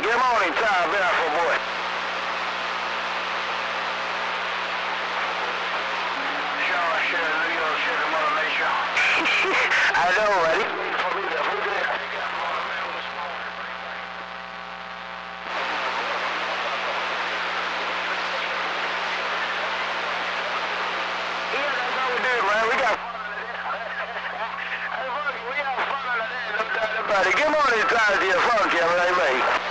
Good morning, Ty. Been out for a boy. Sure, New York City, Mother Nature. I know, buddy. Yeah, that's all we do, man. We got fun under that. We got fun under that, no doubt about it. Good morning, Ty. To your phone, Kevin. Hey, mate.